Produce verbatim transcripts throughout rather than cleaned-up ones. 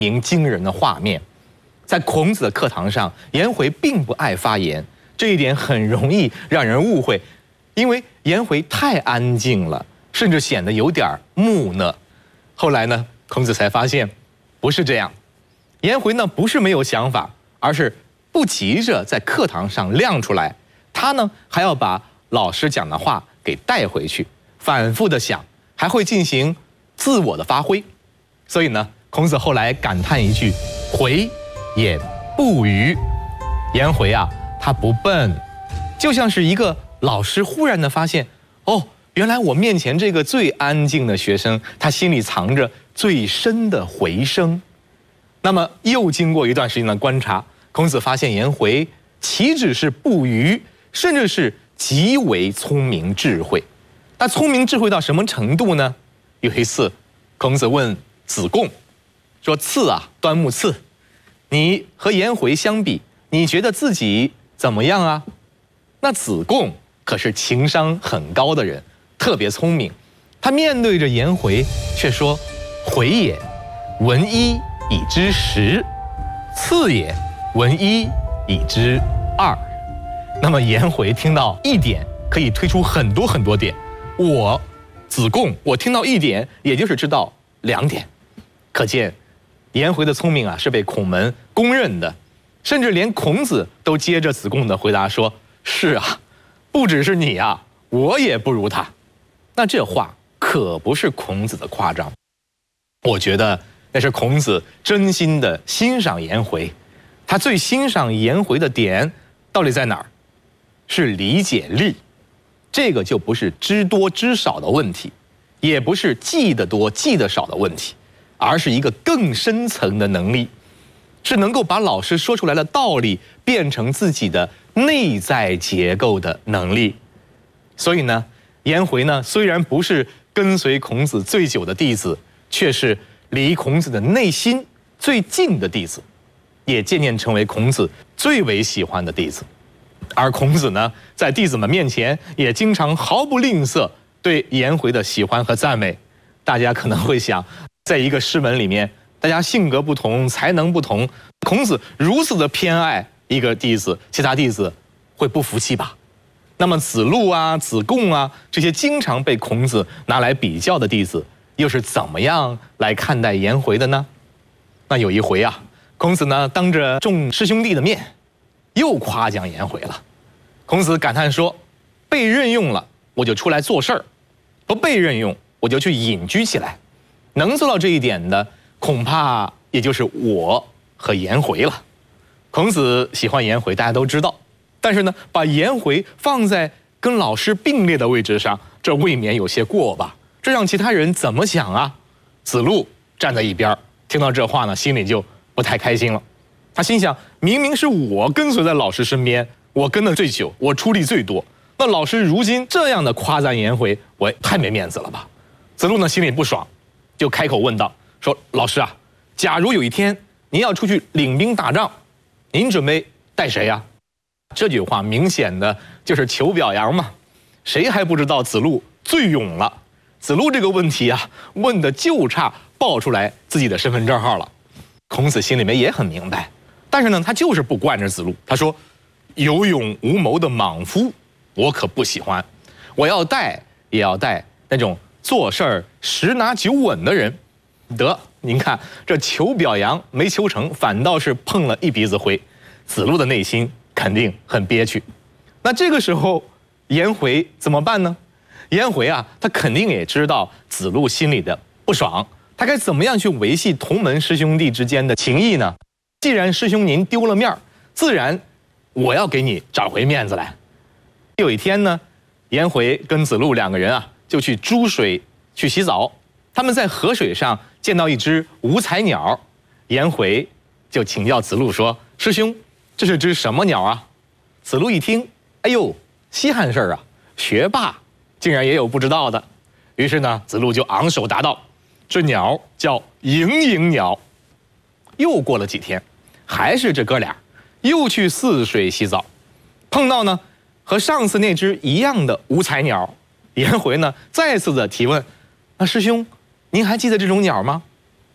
名惊人的画面。在孔子的课堂上，颜回并不爱发言，这一点很容易让人误会，因为颜回太安静了，甚至显得有点木讷。后来呢，孔子才发现，不是这样。颜回呢不是没有想法，而是不急着在课堂上亮出来，他呢还要把老师讲的话给带回去，反复的想，还会进行自我的发挥。所以呢，孔子后来感叹一句：“回也不愚。”颜回啊，他不笨，就像是一个老师忽然的发现，哦，原来我面前这个最安静的学生，他心里藏着最深的回声。那么又经过一段时间的观察，孔子发现颜回岂止是不愚，甚至是极为聪明智慧。那聪明智慧到什么程度呢？有一次，孔子问子贡说：“次啊，端木赐，你和颜回相比，你觉得自己怎么样啊？”那子贡可是情商很高的人，特别聪明。他面对着颜回，却说：“回也，闻一以知十；次也，闻一以知二。”那么颜回听到一点，可以推出很多很多点。我子贡，我听到一点，也就是知道两点。可见颜回的聪明啊，是被孔门公认的，甚至连孔子都接着子贡的回答说：“是啊，不只是你啊，我也不如他。”那这话可不是孔子的夸张，我觉得那是孔子真心的欣赏颜回。他最欣赏颜回的点到底在哪儿？是理解力。这个就不是知多知少的问题，也不是记得多记得少的问题，而是一个更深层的能力，是能够把老师说出来的道理变成自己的内在结构的能力。所以呢，颜回呢虽然不是跟随孔子最久的弟子，却是离孔子的内心最近的弟子，也渐渐成为孔子最为喜欢的弟子。而孔子呢，在弟子们面前也经常毫不吝啬对颜回的喜欢和赞美。大家可能会想，在一个师门里面，大家性格不同，才能不同，孔子如此的偏爱一个弟子，其他弟子会不服气吧？那么子路啊、子贡啊，这些经常被孔子拿来比较的弟子，又是怎么样来看待颜回的呢？那有一回啊，孔子呢当着众师兄弟的面，又夸奖颜回了。孔子感叹说：“被任用了，我就出来做事儿；不被任用，我就去隐居起来。能做到这一点的，恐怕也就是我和颜回了。”孔子喜欢颜回，大家都知道，但是呢，把颜回放在跟老师并列的位置上，这未免有些过吧？这让其他人怎么想啊？子路站在一边，听到这话呢，心里就不太开心了。他心想，明明是我跟随在老师身边，我跟得最久，我出力最多，那老师如今这样的夸赞颜回，我太没面子了吧？子路呢心里不爽，就开口问道，说：“老师啊，假如有一天您要出去领兵打仗，您准备带谁呀？”这句话明显的就是求表扬嘛，谁还不知道子路最勇了？子路这个问题啊，问的就差报出来自己的身份证号了。孔子心里面也很明白，但是呢，他就是不惯着子路。他说：“有勇无谋的莽夫，我可不喜欢。我要带也要带那种做事儿十拿九稳的人。”得，您看这求表扬没求成，反倒是碰了一鼻子灰。子路的内心肯定很憋屈。那这个时候，颜回怎么办呢？颜回啊，他肯定也知道子路心里的不爽，他该怎么样去维系同门师兄弟之间的情谊呢？既然师兄您丢了面儿，自然我要给你找回面子来。有一天呢，颜回跟子路两个人啊，就去诸水去洗澡。他们在河水上见到一只五彩鸟，颜回就请教子路说：“师兄，这是只什么鸟啊？”子路一听，哎呦，稀罕事儿啊，学霸竟然也有不知道的。于是呢，子路就昂首答道：“这鸟叫盈盈鸟。”又过了几天，还是这哥俩又去泗水洗澡，碰到呢和上次那只一样的五彩鸟。颜回呢再次的提问：“那师兄，您还记得这种鸟吗？”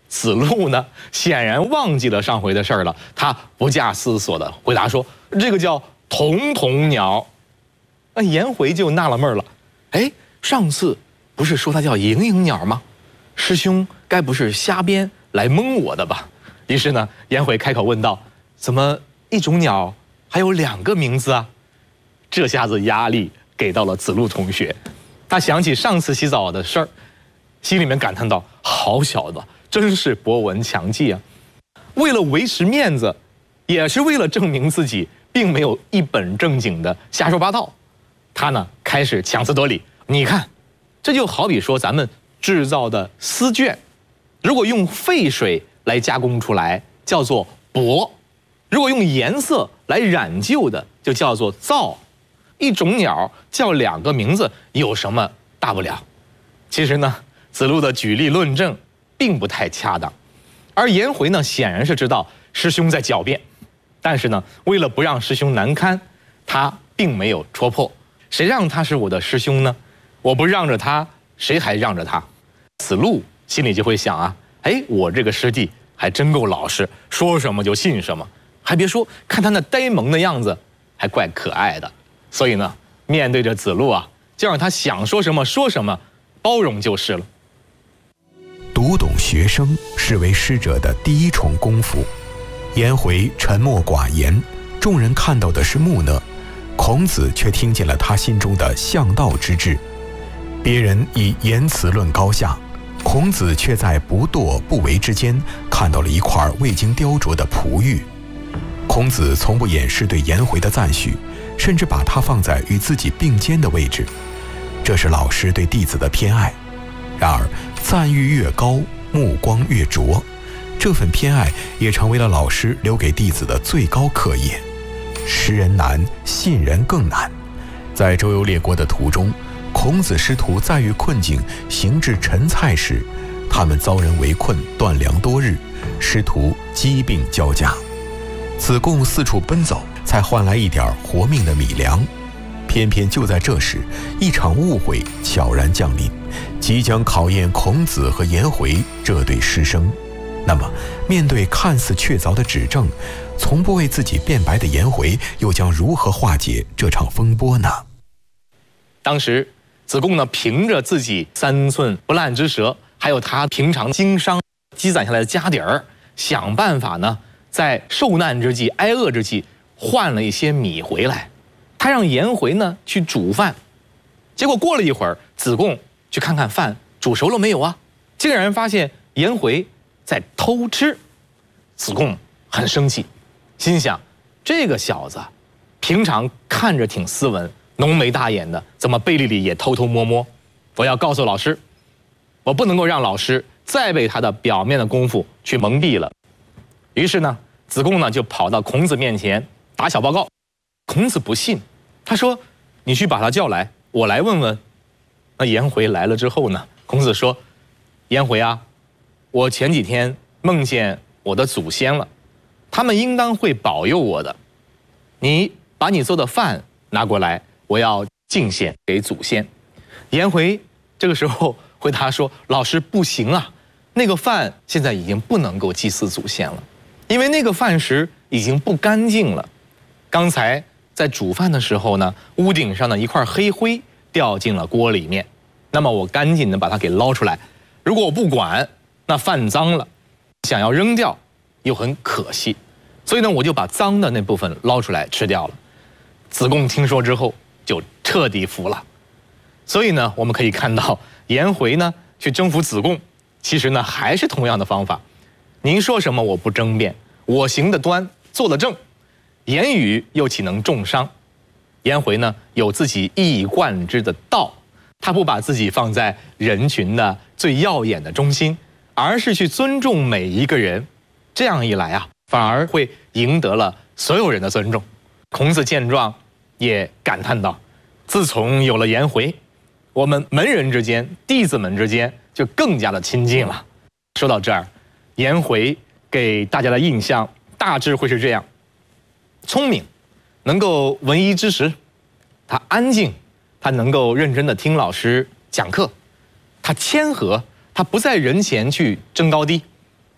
子路呢，显然忘记了上回的事儿了，他不假思索的回答说：“这个叫童童鸟。”那颜回就纳了闷了，哎，上次不是说它叫盈盈鸟吗？师兄该不是瞎编来蒙我的吧？于是呢，颜回开口问道：“怎么一种鸟还有两个名字啊？”这下子压力给到了子路同学，他想起上次洗澡的事儿，心里面感叹道：“好小子，真是博闻强记啊！”为了维持面子，也是为了证明自己并没有一本正经的瞎说八道，他呢开始强词夺理。你看，这就好比说咱们制造的丝绢，如果用沸水来加工出来，叫做帛；如果用颜色来染就的，就叫做造。一种鸟叫两个名字，有什么大不了？其实呢，子路的举例论证并不太恰当，而颜回呢，显然是知道师兄在狡辩，但是呢，为了不让师兄难堪，他并没有戳破。谁让他是我的师兄呢？我不让着他，谁还让着他？子路心里就会想啊，哎，我这个师弟还真够老实，说什么就信什么。还别说，看他那呆萌的样子，还怪可爱的。所以呢，面对着子路啊，就让他想说什么说什么，包容就是了。 读懂学生是为师者的第一重功夫。颜回沉默寡言，众人看到的是木讷，孔子却听见了他心中的向道之志。别人以言辞论高下，孔子却在不惰不为之间看到了一块未经雕琢的璞玉。孔子从不掩饰对颜回的赞许，甚至把他放在与自己并肩的位置，这是老师对弟子的偏爱。然而赞誉越高，目光越灼，这份偏爱也成为了老师留给弟子的最高课业。识人难，信人更难。在周游列国的途中，孔子师徒在遇困境行至陈蔡时，他们遭人围困，断粮多日，师徒疾病交加。子贡四处奔走，才换来一点活命的米粮。偏偏就在这时，一场误会悄然降临，即将考验孔子和颜回这对师生。那么，面对看似确凿的指证，从不为自己辩白的颜回，又将如何化解这场风波呢？ 当时，子贡呢，凭着自己三寸不烂之舌，还有他平常经商积攒下来的家底儿，想办法呢，在受难之际、挨饿之际，换了一些米回来。他让颜回呢去煮饭，结果过了一会儿，子贡去看看饭煮熟了没有啊，竟然发现颜回在偷吃。子贡很生气，心想这个小子平常看着挺斯文、浓眉大眼的，怎么背地里也偷偷摸摸？我要告诉老师，我不能够让老师再被他的表面的功夫去蒙蔽了。于是呢，子贡呢就跑到孔子面前打小报告。孔子不信，他说：“你去把他叫来，我来问问。”那颜回来了之后呢，孔子说：“颜回啊，我前几天梦见我的祖先了，他们应当会保佑我的。你把你做的饭拿过来，我要敬献给祖先。”颜回这个时候回答说：“老师不行啊，那个饭现在已经不能够祭祀祖先了，因为那个饭食已经不干净了。刚才在煮饭的时候呢，屋顶上的一块黑灰掉进了锅里面，那么我赶紧的把它给捞出来。如果我不管，那饭脏了，想要扔掉又很可惜，所以呢，我就把脏的那部分捞出来吃掉了。”子贡听说之后就彻底服了。所以呢，我们可以看到颜回呢去征服子贡，其实呢还是同样的方法。您说什么我不争辩，我行得端，坐得正，言语又岂能重伤？颜回呢有自己一以贯之的道，他不把自己放在人群的最耀眼的中心，而是去尊重每一个人。这样一来啊，反而会赢得了所有人的尊重。孔子见状也感叹道：“自从有了颜回，我们门人之间、弟子们之间就更加的亲近了。”说到这儿，颜回给大家的印象大致会是这样：聪明，能够闻一知十；他安静，他能够认真的听老师讲课；他谦和，他不在人前去争高低；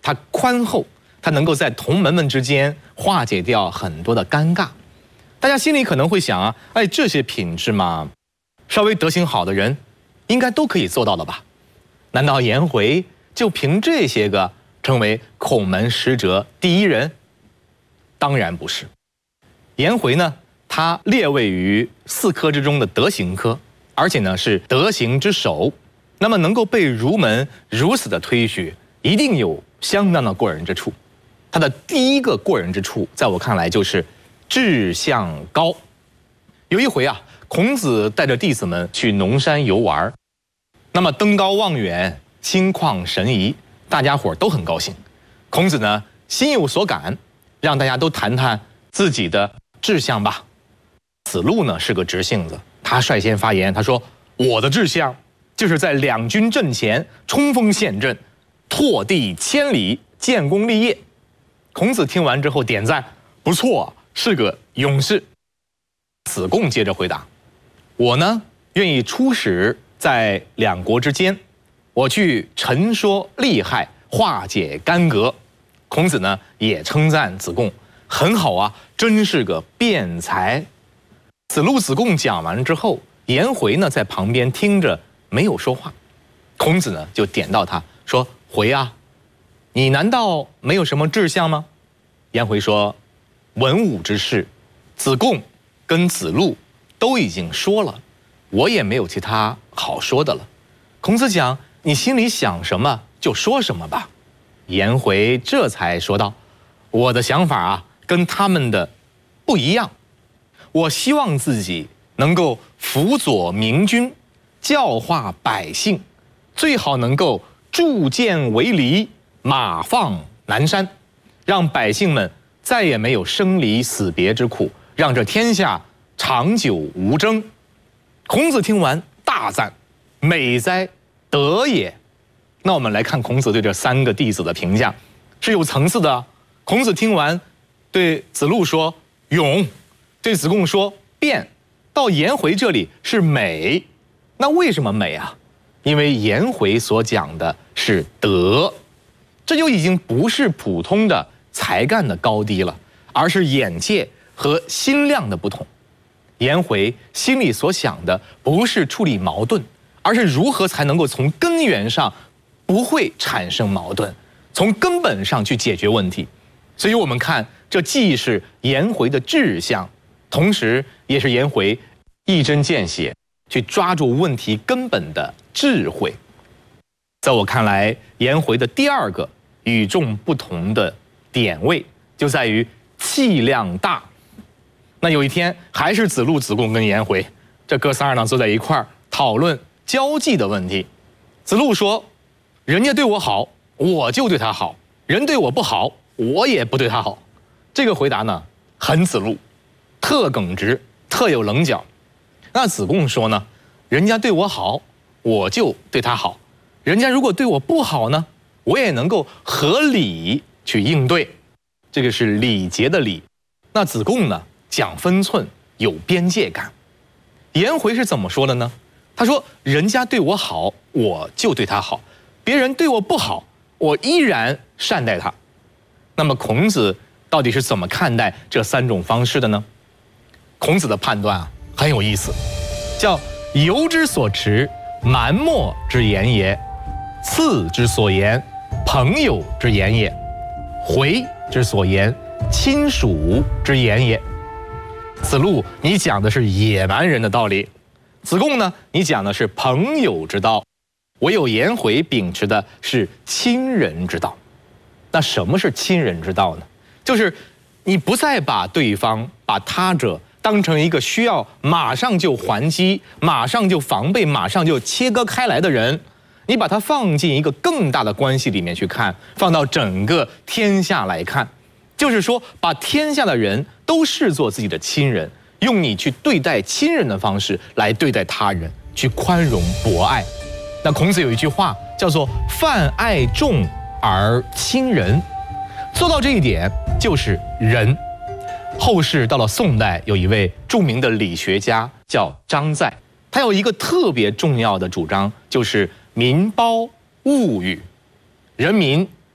他宽厚，他能够在同门们之间化解掉很多的尴尬。大家心里可能会想啊，哎，这些品质嘛，稍微德行好的人应该都可以做到的吧？难道颜回就凭这些个成为孔门十哲第一人？当然不是。颜回呢，他列位于四科之中的德行科，而且呢是德行之首。那么能够被儒门如此的推举，一定有相当的过人之处。他的第一个过人之处，在我看来就是志向高。有一回啊，孔子带着弟子们去农山游玩，那么登高望远，心旷神怡，大家伙都很高兴。孔子呢，心有所感，让大家都谈谈自己的志向吧。子路呢是个直性子，他率先发言，他说：“我的志向就是在两军阵前冲锋陷阵，拓地千里，建功立业。”孔子听完之后点赞，不错，是个勇士。子贡接着回答：“我呢，愿意出使在两国之间，我去陈说利害，化解干戈。”孔子呢也称赞子贡很好啊，真是个辩才。子路、子贡讲完之后，颜回呢在旁边听着没有说话。孔子呢就点到他说：“回啊，你难道没有什么志向吗？”颜回说：“文武之事，子贡跟子路都已经说了，我也没有其他好说的了。”孔子讲：“你心里想什么就说什么吧。”颜回这才说道：“我的想法啊，跟他们的不一样。我希望自己能够辅佐明君，教化百姓，最好能够铸剑为犁，马放南山，让百姓们再也没有生离死别之苦，让这天下长久无争。”孔子听完大赞：“美哉，德也！”那我们来看孔子对这三个弟子的评价，是有层次的。孔子听完，对子路说勇，对子贡说辩，到颜回这里是美。那为什么美啊？因为颜回所讲的是德，这就已经不是普通的才干的高低了，而是眼界和心量的不同。颜回心里所想的不是处理矛盾，而是如何才能够从根源上不会产生矛盾，从根本上去解决问题。所以我们看，这既是颜回的志向，同时也是颜回一针见血去抓住问题根本的智慧。在我看来，颜回的第二个与众不同的点位就在于气量大。那有一天，还是子路、子贡跟颜回这哥仨呢坐在一块儿讨论交际的问题。子路说：“人家对我好，我就对他好；人对我不好，我也不对他好。”这个回答呢，很子路，特耿直，特有棱角。那子贡说呢：“人家对我好，我就对他好；人家如果对我不好呢，我也能够合理去应对。”这个是礼节的礼。那子贡呢，讲分寸，有边界感。颜回是怎么说的呢？他说：“人家对我好，我就对他好；别人对我不好，我依然善待他。”那么孔子到底是怎么看待这三种方式的呢？孔子的判断啊很有意思，叫由之所持，蛮貊之言也；次之所言，朋友之言也；回之所言，亲属之言也。子路，你讲的是野蛮人的道理；子贡呢，你讲的是朋友之道；唯有颜回秉持的是亲人之道。那什么是亲人之道呢？就是你不再把对方、把他者当成一个需要马上就还击、马上就防备、马上就切割开来的人，你把它放进一个更大的关系里面去看，放到整个天下来看，就是说把天下的人都视作自己的亲人，用你去对待亲人的方式来对待他人，去宽容博爱。那孔子有一句话叫做“泛爱众而亲仁”，做到这一点就是仁。后世到了宋代，有一位著名的理学家叫张载，他有一个特别重要的主张，就是民胞物与，人民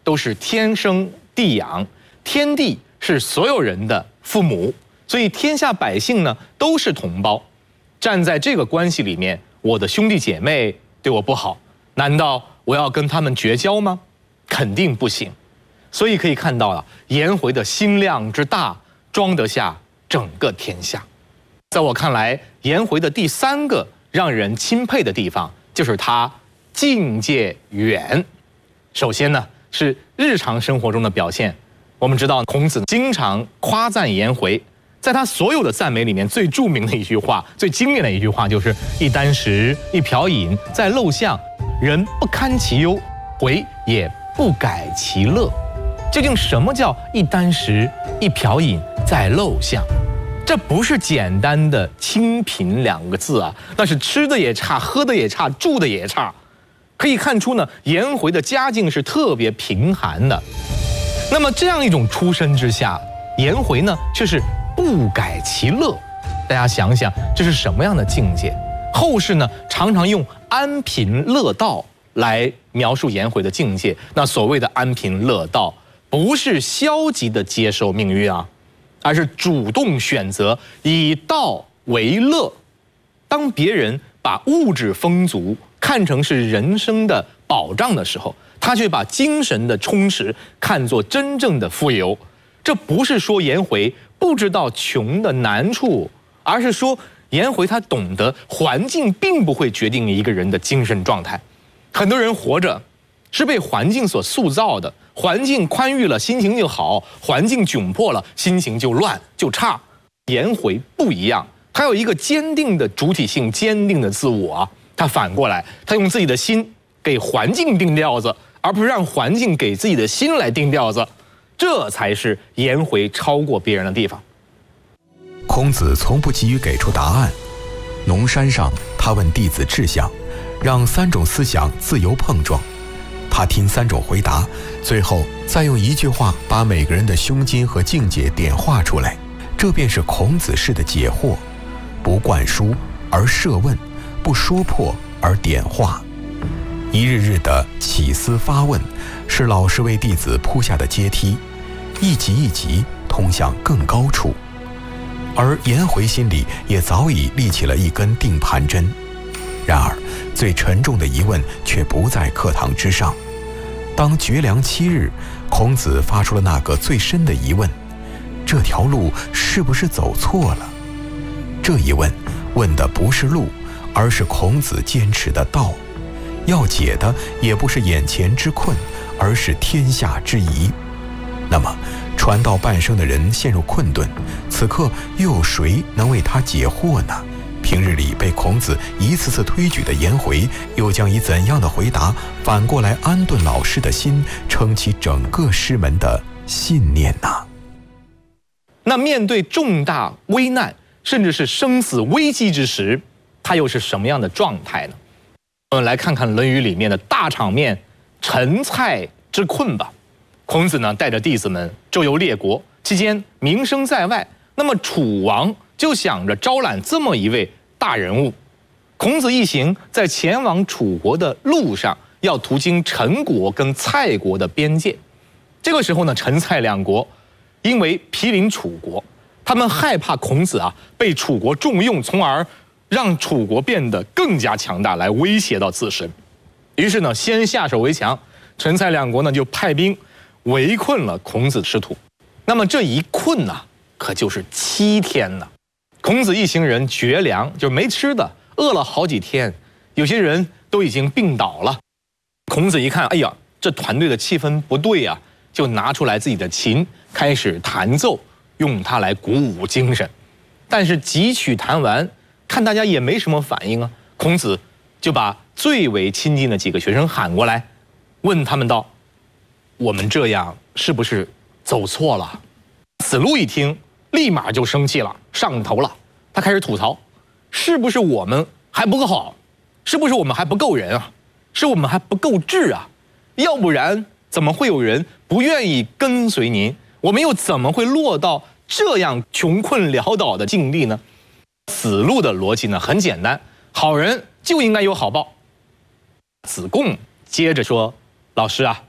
都是天生地养，天地是所有人的父母，所以天下百姓呢都是同胞。站在这个关系里面，我的兄弟姐妹对我不好，难道我要跟他们绝交吗？肯定不行。所以可以看到啊，颜回的心量之大，装得下整个天下。在我看来，颜回的第三个让人钦佩的地方，就是他境界远。首先呢，是日常生活中的表现。我们知道，孔子经常夸赞颜回。在他所有的赞美里面，最著名的一句话、最经典的一句话就是“一箪食，一瓢饮，在陋巷，人不堪其忧，回也不改其乐”。究竟什么叫一箪食，一瓢饮，在陋巷？这不是简单的清贫两个字啊，那是吃的也差，喝的也差，住的也差。可以看出呢，颜回的家境是特别贫寒的。那么这样一种出身之下，颜回呢却是不改其乐。大家想想，这是什么样的境界？后世呢常常用安贫乐道来描述颜回的境界。那所谓的安贫乐道，不是消极的接受命运啊，而是主动选择以道为乐。当别人把物质丰足看成是人生的保障的时候，他却把精神的充实看作真正的富有。这不是说颜回不知道穷的难处，而是说颜回他懂得环境并不会决定一个人的精神状态。很多人活着是被环境所塑造的，环境宽裕了心情就好，环境窘迫了心情就乱就差。颜回不一样，他有一个坚定的主体性，坚定的自我啊。他反过来，他用自己的心给环境定调子，而不是让环境给自己的心来定调子。这才是颜回超过别人的地方。 孔子从不急于给出答案。农山上，他问弟子志向，让三种思想自由碰撞。他听三种回答，最后再用一句话把每个人的胸襟和境界点化出来。这便是孔子式的解惑：不灌输而设问，不说破而点化。一日日的起思发问，是老师为弟子铺下的阶梯，一级一级通向更高处。而颜回心里也早已立起了一根定盘针。然而最沉重的疑问却不在课堂之上。当绝粮七日，孔子发出了那个最深的疑问：这条路是不是走错了？这一问问的不是路，而是孔子坚持的道。要解的也不是眼前之困，而是天下之疑。那么传道半生的人陷入困顿，此刻又有谁能为他解惑呢？平日里被孔子一次次推举的颜回，又将以怎样的回答反过来安顿老师的心，撑起整个师门的信念呢？ 那面对重大危难，甚至是生死危机之时，他又是什么样的状态呢？我们来看看《论语》里面的大场面陈蔡之困吧。孔子呢带着弟子们周游列国，期间名声在外，那么楚王就想着招揽这么一位大人物。孔子一行在前往楚国的路上，要途经陈国跟蔡国的边界。这个时候呢，陈蔡两国因为毗邻楚国，他们害怕孔子啊被楚国重用，从而让楚国变得更加强大，来威胁到自身。于是呢，先下手为强，陈蔡两国呢就派兵围困了孔子师徒。那么这一困呢，可就是七天呢。孔子一行人绝粮，就是没吃的，饿了好几天，有些人都已经病倒了。孔子一看，哎呀，这团队的气氛不对啊，就拿出来自己的琴，开始弹奏，用它来鼓舞精神。但是几曲弹完，看大家也没什么反应啊，孔子就把最为亲近的几个学生喊过来，问他们道：我们这样是不是走错了？子路一听，立马就生气了，上头了。他开始吐槽：是不是我们还不够好？是不是我们还不够人啊？是我们还不够智啊？要不然怎么会有人不愿意跟随您？我们又怎么会落到这样穷困潦倒的境地呢？子路的逻辑呢很简单，好人就应该有好报。子贡接着说：老师啊，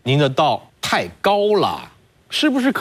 您的道太高了，是不是可？